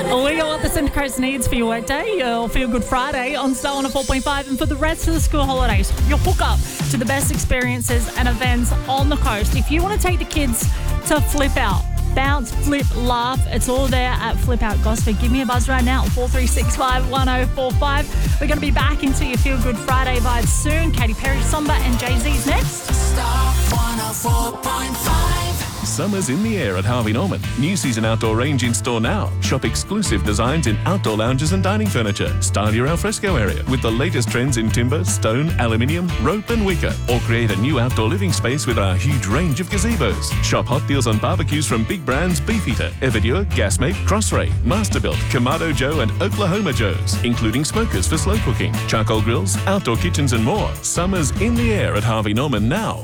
We got what the Central Coast needs for your workday, your Feel Good Friday on Star 104.5, and for the rest of the school holidays, your hook up to the best experiences and events on the coast. If you want to take the kids to Flip Out, bounce, flip, laugh, it's all there at Flip Out Gosford. Give me a buzz right now, 4365 1045. We're going to be back into your Feel Good Friday vibes soon. Katy Perry, Somba and Jay-Z's next. Star 104.5. Summer's in the air at Harvey Norman. New season outdoor range in store now. Shop exclusive designs in outdoor lounges and dining furniture. Style your alfresco area with the latest trends in timber, stone, aluminium, rope and wicker. Or create a new outdoor living space with our huge range of gazebos. Shop hot deals on barbecues from big brands Beefeater, Everdure, Gasmate, Crossray, Masterbuilt, Kamado Joe and Oklahoma Joe's, including smokers for slow cooking, charcoal grills, outdoor kitchens and more. Summer's in the air at Harvey Norman now.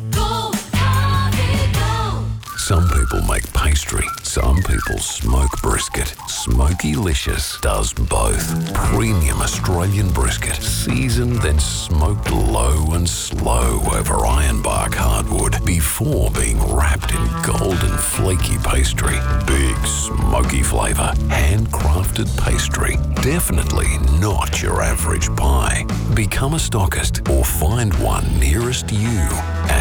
Some people make pastry, some people smoke brisket. Smoky-licious does both. Premium Australian brisket, seasoned then smoked low and slow over ironbark hardwood before being wrapped in golden flaky pastry. Big smoky flavour, handcrafted pastry. Definitely not your average pie. Become a stockist or find one nearest you at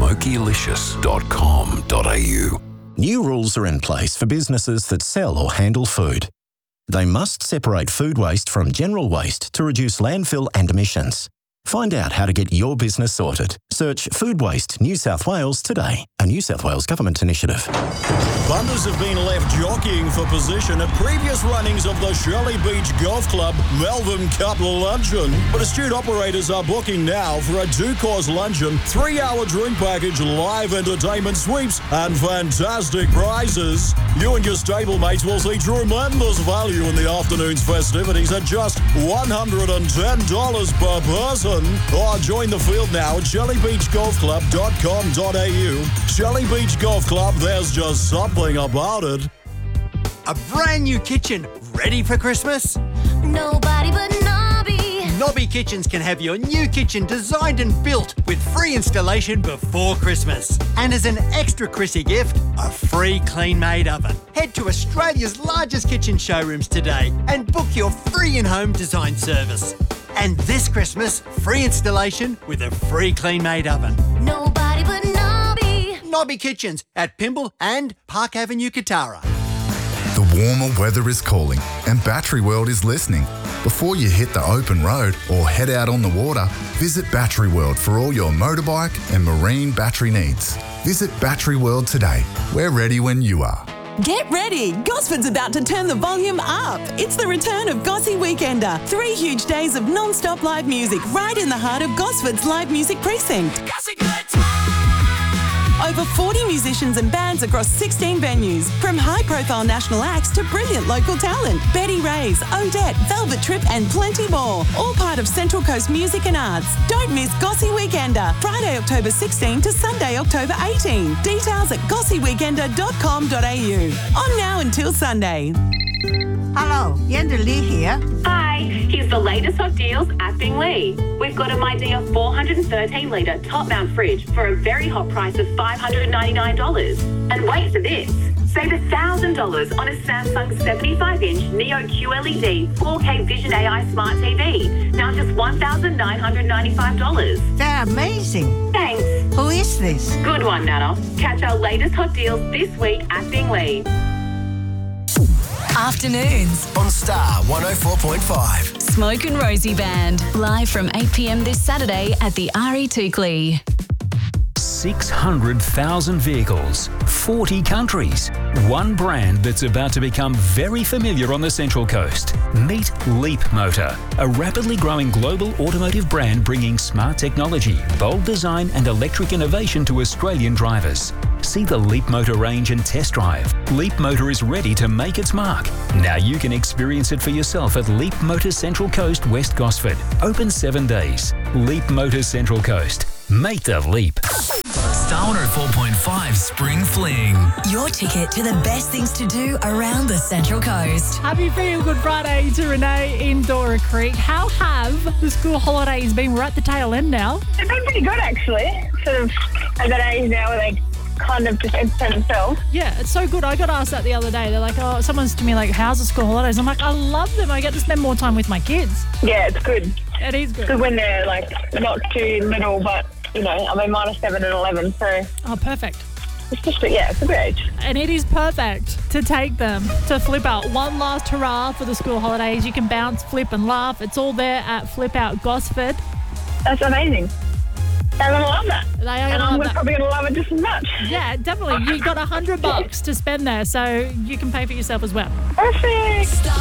smokylicious.com.au. New rules are in place for businesses that sell or handle food. They must separate food waste from general waste to reduce landfill and emissions. Find out how to get your business sorted. Search Food Waste New South Wales today, a New South Wales government initiative. Punters have been left jockeying for position at previous runnings of the Shirley Beach Golf Club Melbourne Cup Luncheon. But astute operators are booking now for a 2-course luncheon, 3-hour drink package, live entertainment sweeps, and fantastic prizes. You and your stablemates will see tremendous value in the afternoon's festivities at just $110 per person. Or join the field now at shelleybeachgolfclub.com.au. Shelley Beach Golf Club, there's just something about it. A brand new kitchen ready for Christmas? Nobody but Nobby. Nobby Kitchens can have your new kitchen designed and built with free installation before Christmas. And as an extra Chrissy gift, a free clean-made oven. Head to Australia's largest kitchen showrooms today and book your free in-home design service. And this Christmas, free installation with a free clean-made oven. Nobody but Nobby. Nobby Kitchens at Pymble and Park Avenue, Katara. The warmer weather is calling and Battery World is listening. Before you hit the open road or head out on the water, visit Battery World for all your motorbike and marine battery needs. Visit Battery World today. We're ready when you are. Get ready! Gosford's about to turn the volume up. It's the return of Gossy Weekender. 3 huge days of non-stop live music right in the heart of Gosford's live music precinct. Over 40 musicians and bands across 16 venues, from high-profile national acts to brilliant local talent. Betty Ray's, Odette, Velvet Trip and plenty more. All part of Central Coast Music and Arts. Don't miss Gossy Weekender, Friday, October 16 to Sunday, October 18. Details at gossyweekender.com.au. On now until Sunday. Hello, Yenda Lee here. Hi, here's the latest hot deals at Binglee. We've got a MyDear 413-litre top-mount fridge for a very hot price of $599. And wait for this. Save $1,000 on a Samsung 75-inch Neo QLED 4K Vision AI Smart TV. Now just $1,995. They're amazing. Thanks. Who is this? Good one, Nana. Catch our latest hot deals this week at Binglee. Afternoons on Star 104.5. Smoke and Rosie Band, live from 8 p.m. this Saturday at the RE Toukley. 600,000 vehicles, 40 countries, one brand that's about to become very familiar on the Central Coast. Meet Leap Motor, a rapidly growing global automotive brand bringing smart technology, bold design and electric innovation to Australian drivers. See the Leap Motor range and test drive. Leap Motor is ready to make its mark. Now you can experience it for yourself at Leap Motor Central Coast, West Gosford. Open 7 days. Leap Motor Central Coast. Make the leap. Star 104.5 Spring Fling. Your ticket to the best things to do around the Central Coast. Happy Feel Good Friday to Renee in Dora Creek. How have the school holidays been? We're at the tail end now. They've been pretty good, actually. Sort of at that age now where they kind of just entertain themselves. Yeah, it's so good. I got asked that the other day. They're like, oh, someone's to me like, how's the school holidays? I'm like, I love them. I get to spend more time with my kids. Yeah, it's good. It is good. Because when they're like not too little, but you know, I mean, mine are 7 and 11, so. Oh, perfect. It's just, it's a good age. And it is perfect to take them to Flip Out. One last hurrah for the school holidays. You can bounce, flip and laugh. It's all there at Flip Out Gosford. That's amazing. They're going to love that. They are and I'm probably going to love it just as much. Yeah, definitely. You've got $100 to spend there, so you can pay for yourself as well. Perfect.